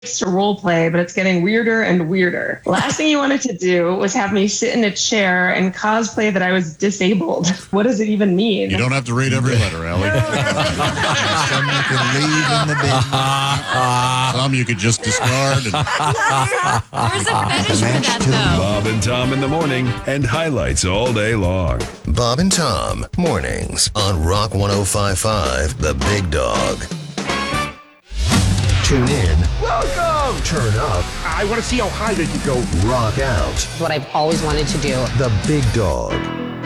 to role play, but it's getting weirder and weirder. Last thing you wanted to do was have me sit in a chair and cosplay that I was disabled. What does it even mean? You don't have to read every letter, Allie. Some you can leave in the bin. Some you could just discard. There's a fetish for that, though. Bob and Tom in the morning and highlights all day long. Bob and Tom, mornings on Rock 105.5, The Big Dog. Tune in. Welcome! Turn up. I want to see how high they can go. Rock out. What I've always wanted to do. The Big Dog.